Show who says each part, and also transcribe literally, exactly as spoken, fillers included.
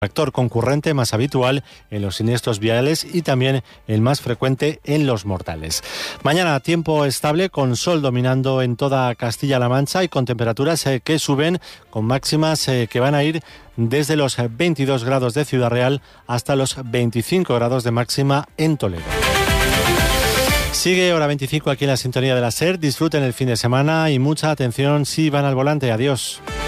Speaker 1: Factor concurrente más habitual en los siniestros viales y también el más frecuente en los mortales. Mañana tiempo estable con sol dominando en toda Castilla-La Mancha y con temperaturas eh, que suben con máximas eh, que van a ir desde los veintidós grados de Ciudad Real hasta los veinticinco grados de máxima en Toledo. Sigue hora veinticinco aquí en la sintonía de la SER. Disfruten el fin de semana y mucha atención si van al volante. Adiós.